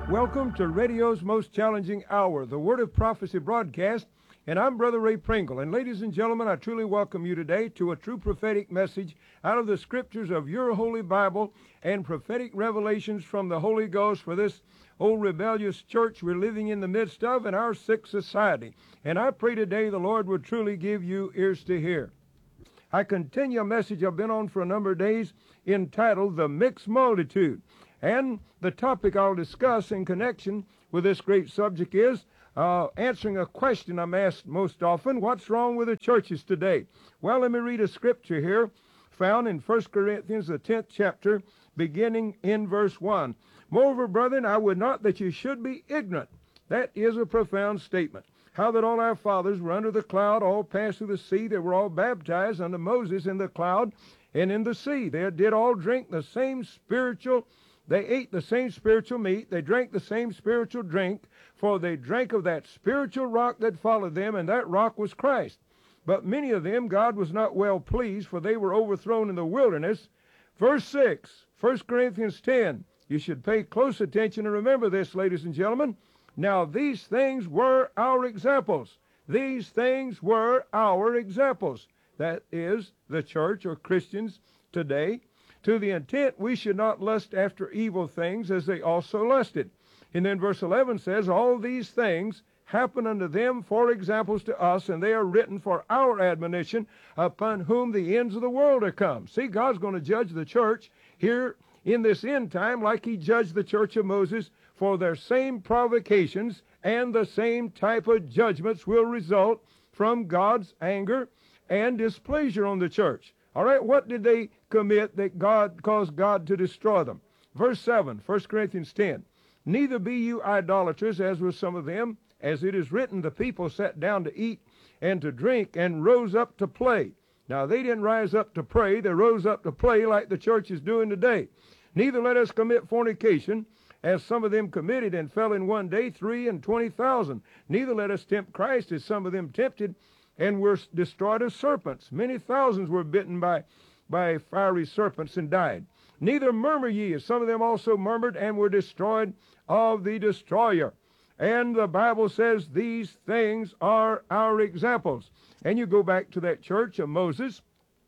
Welcome to radio's most challenging hour, the Word of Prophecy broadcast, and I'm Brother Ray Pringle. And ladies and gentlemen, I truly welcome you today to a true prophetic message out of the scriptures of your Holy Bible and prophetic revelations from the Holy Ghost for this old rebellious church we're living in the midst of in our sick society. And I pray today the Lord would truly give you ears to hear. I continue a message I've been on for a number of days entitled The Mixed Multitude. And the topic I'll discuss in connection with this great subject is answering a question I'm asked most often: what's wrong with the churches today? Well, let me read a scripture here found in 1 Corinthians, the 10th chapter, beginning in verse 1. Moreover, brethren, I would not that you should be ignorant. That is a profound statement. How that all our fathers were under the cloud, all passed through the sea. They were all baptized unto Moses in the cloud and in the sea. They did all drink the same spiritual. They ate the same spiritual meat. They drank the same spiritual drink, for they drank of that spiritual rock that followed them, and that rock was Christ. But many of them God was not well pleased, for they were overthrown in the wilderness. Verse 6, 1 Corinthians 10. You should pay close attention and remember this, ladies and gentlemen. Now these things were our examples. These things were our examples. That is, the church or Christians today. To the intent we should not lust after evil things as they also lusted. And then verse 11 says, all these things happen unto them for examples to us, and they are written for our admonition, upon whom the ends of the world are come. See, God's going to judge the church here in this end time like he judged the church of Moses for their same provocations, and the same type of judgments will result from God's anger and displeasure on the church. All right, what did they commit that God caused God to destroy them? Verse 7, 1 Corinthians 10. Neither be you idolaters, as were some of them, as it is written, the people sat down to eat and to drink and rose up to play. Now, they didn't rise up to pray. They rose up to play like the church is doing today. Neither let us commit fornication, as some of them committed, and fell in one day 23,000. Neither let us tempt Christ, as some of them tempted, and were destroyed of serpents. Many thousands were bitten by fiery serpents and died. Neither murmur ye, as some of them also murmured, and were destroyed of the destroyer. And the Bible says these things are our examples. And you go back to that church of Moses,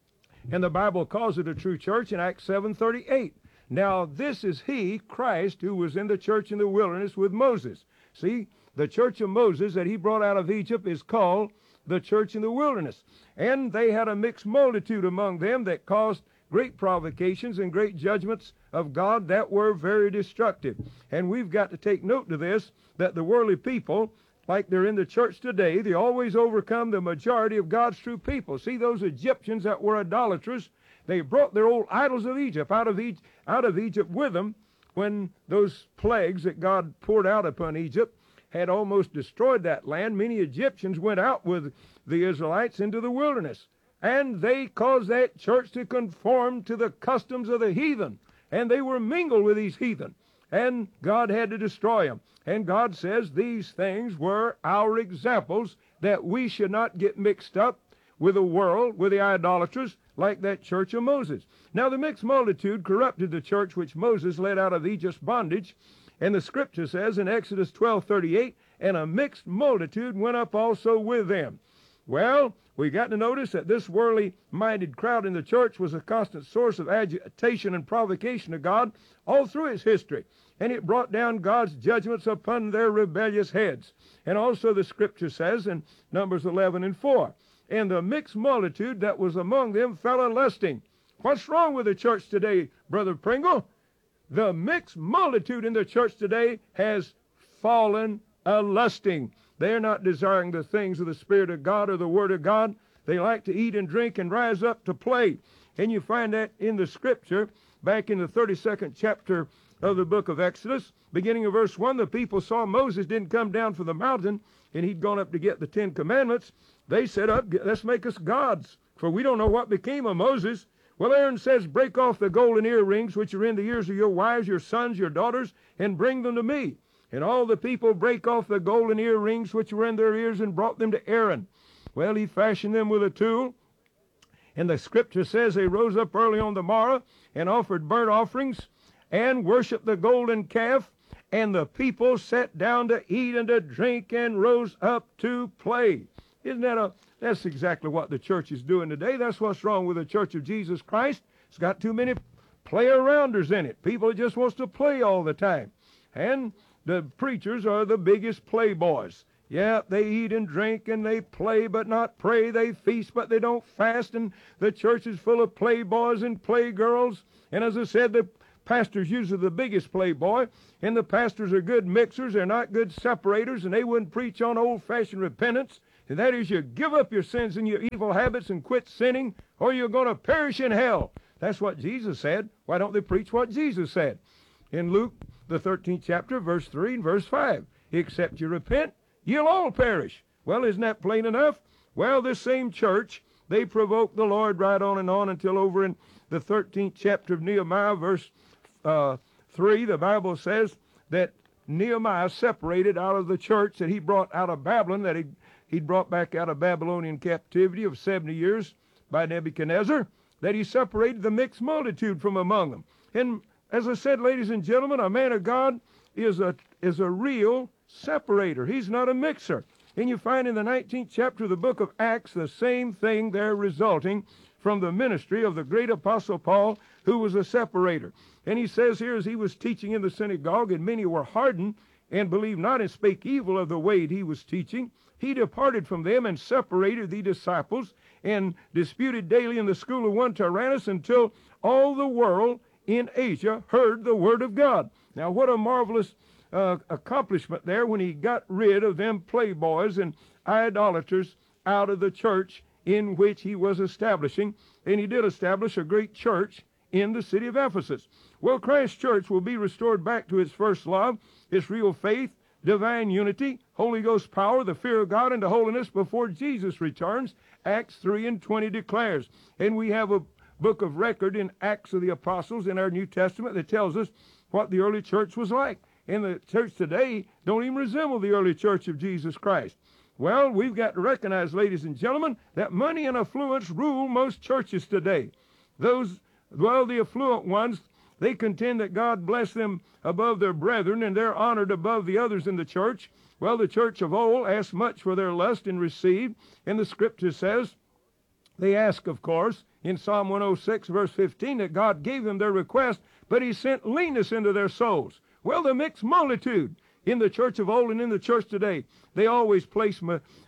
and the Bible calls it a true church in Acts 7:38. Now this is he, Christ, who was in the church in the wilderness with Moses. See, the church of Moses that he brought out of Egypt is called the church in the wilderness. And they had a mixed multitude among them that caused great provocations and great judgments of God that were very destructive. And we've got to take note of this, that the worldly people, like they're in the church today, they always overcome the majority of God's true people. See, those Egyptians that were idolaters, they brought their old idols of Egypt out of Egypt with them when those plagues that God poured out upon Egypt had almost destroyed that land. Many Egyptians went out with the Israelites into the wilderness, and they caused that church to conform to the customs of the heathen, and they were mingled with these heathen, and God had to destroy them. And God says these things were our examples, that we should not get mixed up with the world, with the idolaters, like that church of Moses. Now the mixed multitude corrupted the church which Moses led out of Egypt's bondage. And the scripture says in Exodus 12:38, and a mixed multitude went up also with them. Well, we got to notice that this worldly-minded crowd in the church was a constant source of agitation and provocation to God all through its history. And it brought down God's judgments upon their rebellious heads. And also the scripture says in Numbers 11:4, and the mixed multitude that was among them fell a-lusting. What's wrong with the church today, Brother Pringle? The mixed multitude in the church today has fallen a-lusting. They're not desiring the things of the Spirit of God or the Word of God. They like to eat and drink and rise up to play. And you find that in the scripture, back in the 32nd chapter of the book of Exodus, beginning of verse 1, the people saw Moses didn't come down from the mountain, and he'd gone up to get the 10 Commandments. They said, up, let's make us gods, for we don't know what became of Moses. Well, Aaron says, break off the golden earrings which are in the ears of your wives, your sons, your daughters, and bring them to me. And all the people brake off the golden earrings which were in their ears and brought them to Aaron. Well, he fashioned them with a tool. And the scripture says they rose up early on the morrow and offered burnt offerings and worshiped the golden calf and the people sat down to eat and to drink and rose up to play. Isn't that that's exactly what the church is doing today. That's what's wrong with the Church of Jesus Christ. It's got too many play-arounders in it. People just wants to play all the time. And the preachers are the biggest playboys. Yeah, they eat and drink and they play but not pray. They feast but they don't fast. And the church is full of playboys and playgirls. And as I said, the pastor's usually the biggest playboy. And the pastors are good mixers. They're not good separators. And they wouldn't preach on old-fashioned repentance. And that is, you give up your sins and your evil habits and quit sinning, or you're going to perish in hell. That's what Jesus said. Why don't they preach what Jesus said? In Luke, the 13th chapter, verse 3 and verse 5. Except you repent, you'll all perish. Well, isn't that plain enough? Well, this same church, they provoked the Lord right on and on until over in the 13th chapter of Nehemiah, verse 3, the Bible says that Nehemiah separated out of the church that he brought out of Babylon, that he'd brought back out of Babylonian captivity of 70 years by Nebuchadnezzar, that he separated the mixed multitude from among them. And as I said, ladies and gentlemen, a man of God is a real separator. He's not a mixer. And you find in the 19th chapter of the book of Acts the same thing there resulting from the ministry of the great apostle Paul, who was a separator. And he says here, as he was teaching in the synagogue, and many were hardened and believed not and spake evil of the way he was teaching, he departed from them and separated the disciples and disputed daily in the school of one Tyrannus until all the world in Asia heard the word of God. Now, what a marvelous accomplishment there when he got rid of them playboys and idolaters out of the church in which he was establishing. And he did establish a great church in the city of Ephesus. Well, Christ's church will be restored back to its first love, its real faith, divine unity, Holy Ghost power, the fear of God, and the holiness before Jesus returns. Acts 3 and 20 declares. And we have a book of record in Acts of the Apostles in our New Testament that tells us what the early church was like. And the church today don't even resemble the early church of Jesus Christ. Well, we've got to recognize, ladies and gentlemen, that money and affluence rule most churches today. The affluent ones, they contend that God bless them above their brethren, and they're honored above the others in the church. Well, the church of old asked much for their lust and received. And the scripture says, they ask, of course, in Psalm 106, verse 15, that God gave them their request, but he sent leanness into their souls. Well, the mixed multitude in the church of old and in the church today, they always place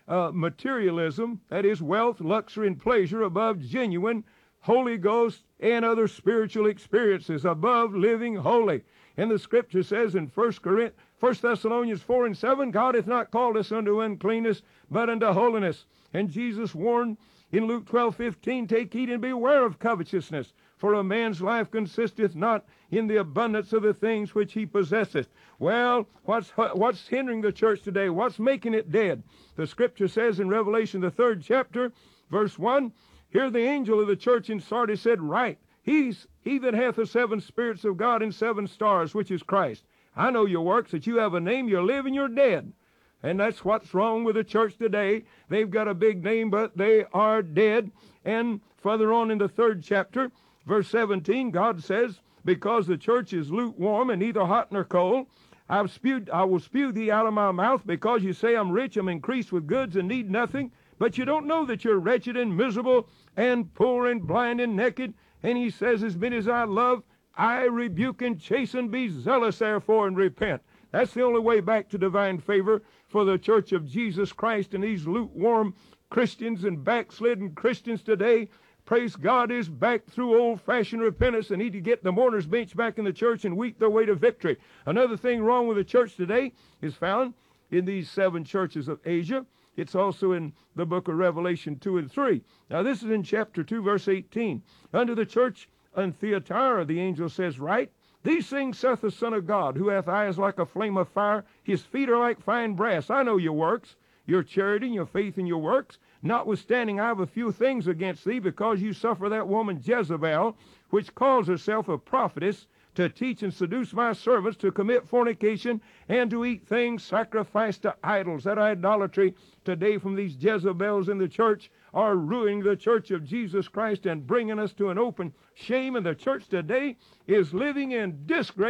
materialism, that is wealth, luxury, and pleasure, above genuine Holy Ghost and other spiritual experiences, above living holy. And the scripture says in 1 Thessalonians 4 and 7, God hath not called us unto uncleanness, but unto holiness. And Jesus warned in Luke 12:15, take heed and beware of covetousness, for a man's life consisteth not in the abundance of the things which he possesseth. Well, what's hindering the church today? What's making it dead? The scripture says in Revelation, the 3rd chapter, verse 1, here the angel of the church in Sardis said, Right, he that hath the 7 spirits of God and 7 stars, which is Christ. I know your works, that you have a name, you live, and you're dead. And that's what's wrong with the church today. They've got a big name, but they are dead. And further on in the 3rd chapter, verse 17, God says, because the church is lukewarm and neither hot nor cold, I will spew thee out of my mouth, because you say, I'm rich, I'm increased with goods, and need nothing. But you don't know that you're wretched and miserable and poor and blind and naked. And he says, as many as I love, I rebuke and chasten. Be zealous, therefore, and repent. That's the only way back to divine favor for the church of Jesus Christ. And these lukewarm Christians and backslidden Christians today, praise God, is back through old-fashioned repentance. They need to get the mourner's bench back in the church and weep their way to victory. Another thing wrong with the church today is found in these 7 churches of Asia. It's also in the book of Revelation 2 and 3. Now, this is in chapter 2, verse 18. Unto the church in Thyatira, the angel says, Right, these things saith the Son of God, who hath eyes like a flame of fire, his feet are like fine brass. I know your works, your charity, and your faith in your works. Notwithstanding, I have a few things against thee, because you suffer that woman Jezebel, which calls herself a prophetess, to teach and seduce my servants to commit fornication and to eat things sacrificed to idols. That idolatry today from these Jezebels in the church are ruining the church of Jesus Christ and bringing us to an open shame. And the church today is living in disgrace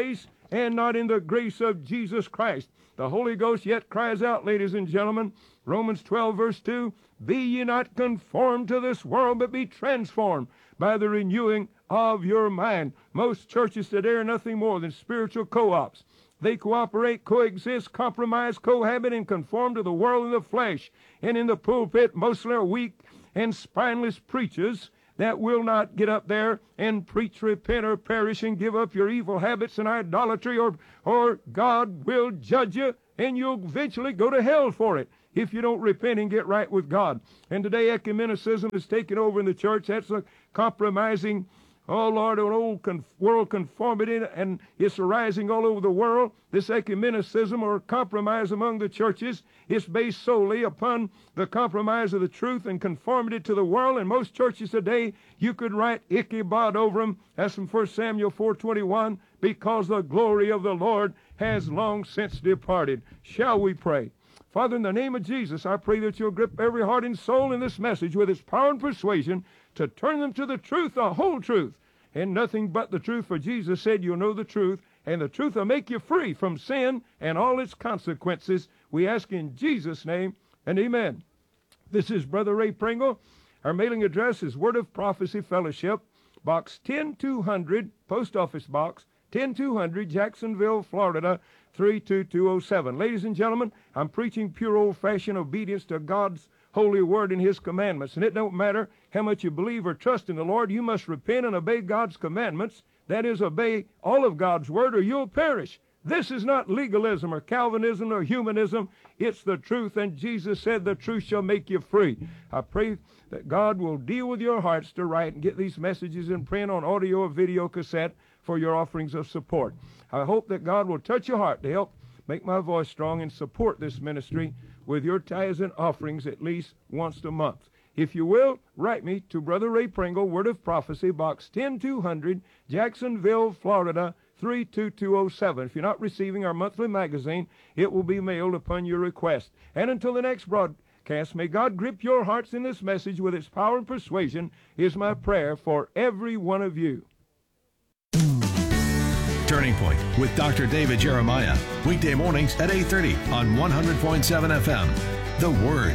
and not in the grace of Jesus Christ. The Holy Ghost yet cries out, ladies and gentlemen, Romans 12, verse 2, be ye not conformed to this world, but be transformed by the renewing of your mind. Most churches today are nothing more than spiritual co-ops. They cooperate, coexist, compromise, cohabit, and conform to the world and the flesh. And in the pulpit, mostly are weak and spineless preachers that will not get up there and preach, repent, or perish, and give up your evil habits and idolatry, or God will judge you, and you'll eventually go to hell for it if you don't repent and get right with God. And today ecumenicism is taking over in the church. That's a compromising, oh Lord, an old world conformity, and it's arising all over the world. This ecumenicism or compromise among the churches is based solely upon the compromise of the truth and conformity to the world. And most churches today, you could write Ichabod over them. That's from 1 Samuel 4:21, because the glory of the Lord has long since departed. Shall we pray? Father, in the name of Jesus, I pray that you'll grip every heart and soul in this message with its power and persuasion to turn them to the truth, the whole truth, and nothing but the truth. For Jesus said, you'll know the truth, and the truth will make you free from sin and all its consequences. We ask in Jesus' name, and amen. This is Brother Ray Pringle. Our mailing address is Word of Prophecy Fellowship, Box 10200, Post Office Box 10200, Jacksonville, Florida, 32207. Ladies and gentlemen, I'm preaching pure old-fashioned obedience to God's holy word and his commandments. And it don't matter how much you believe or trust in the Lord, you must repent and obey God's commandments. That is, obey all of God's word, or you'll perish. This is not legalism or Calvinism or humanism. It's the truth, and Jesus said the truth shall make you free. I pray that God will deal with your hearts to write and get these messages in print on audio or video cassette for your offerings of support. I hope that God will touch your heart to help make my voice strong and support this ministry with your tithes and offerings at least once a month. If you will, write me to Brother Ray Pringle, Word of Prophecy, Box 10200, Jacksonville, Florida, 32207. If you're not receiving our monthly magazine, it will be mailed upon your request. And until the next broadcast, may God grip your hearts in this message with its power and persuasion, is my prayer for every one of you. Turning Point with Dr. David Jeremiah. Weekday mornings at 8:30 on 100.7 FM. The Word.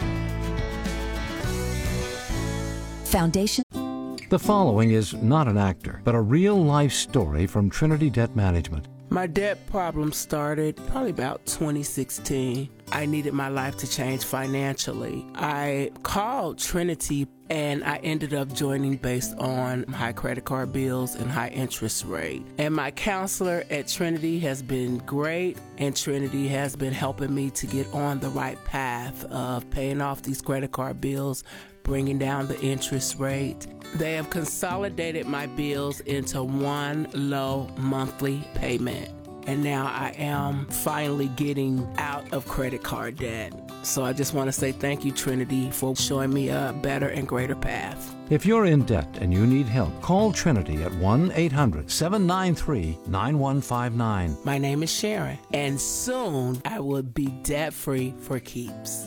Foundation. The following is not an actor, but a real-life story from Trinity Debt Management. My debt problem started probably about 2016. I needed my life to change financially. I called Trinity and I ended up joining based on high credit card bills and high interest rate. And my counselor at Trinity has been great, and Trinity has been helping me to get on the right path of paying off these credit card bills, bringing down the interest rate. They have consolidated my bills into one low monthly payment. And now I am finally getting out of credit card debt. So I just want to say thank you, Trinity, for showing me a better and greater path. If you're in debt and you need help, call Trinity at 1-800-793-9159. My name is Sharon, and soon I will be debt-free for keeps.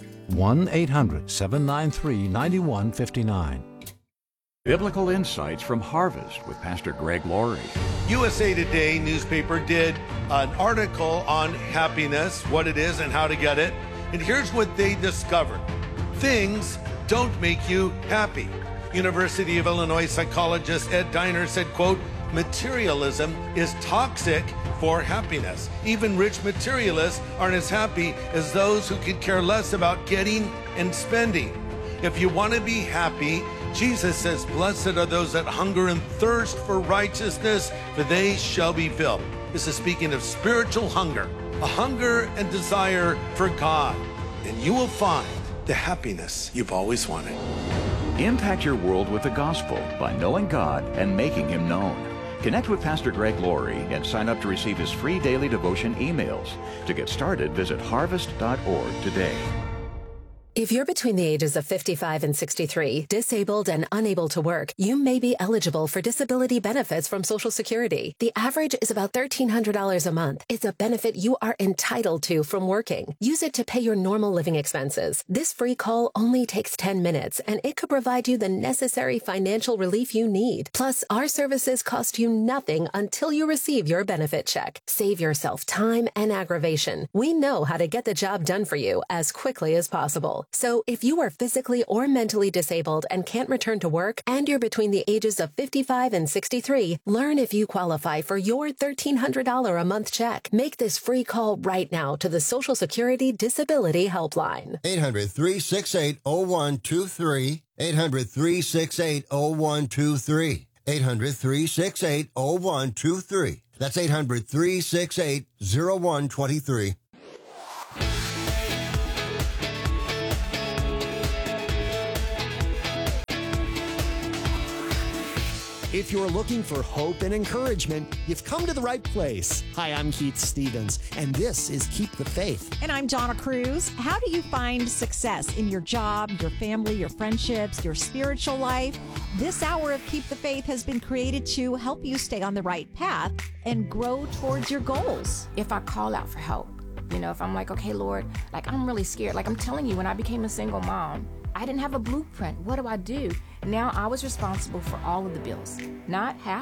1-800-793-9159. Biblical Insights from Harvest with Pastor Greg Laurie. USA Today newspaper did an article on happiness, what it is and how to get it. And here's what they discovered. Things don't make you happy. University of Illinois psychologist Ed Diner said, quote, materialism is toxic for happiness. Even rich materialists aren't as happy as those who could care less about getting and spending. If you want to be happy, Jesus says, blessed are those that hunger and thirst for righteousness, for they shall be filled. This is speaking of spiritual hunger, a hunger and desire for God. And you will find the happiness you've always wanted. Impact your world with the gospel by knowing God and making Him known. Connect with Pastor Greg Laurie and sign up to receive his free daily devotion emails. To get started, visit harvest.org today. If you're between the ages of 55 and 63, disabled and unable to work, you may be eligible for disability benefits from Social Security. The average is about $1,300 a month. It's a benefit you are entitled to from working. Use it to pay your normal living expenses. This free call only takes 10 minutes, and it could provide you the necessary financial relief you need. Plus, our services cost you nothing until you receive your benefit check. Save yourself time and aggravation. We know how to get the job done for you as quickly as possible. So if you are physically or mentally disabled and can't return to work, and you're between the ages of 55 and 63, learn if you qualify for your $1,300 a month check. Make this free call right now to the Social Security Disability Helpline. 800-368-0123. 800-368-0123. 800-368-0123. That's 800-368-0123. If you're looking for hope and encouragement, you've come to the right place. Hi, I'm Keith Stevens, and this is Keep the Faith. And I'm Donna Cruz. How do you find success in your job, your family, your friendships, your spiritual life? This hour of Keep the Faith has been created to help you stay on the right path and grow towards your goals. If I call out for help, if I'm like, okay, Lord, I'm really scared. I'm telling you, when I became a single mom, I didn't have a blueprint. What do I do? Now I was responsible for all of the bills, not half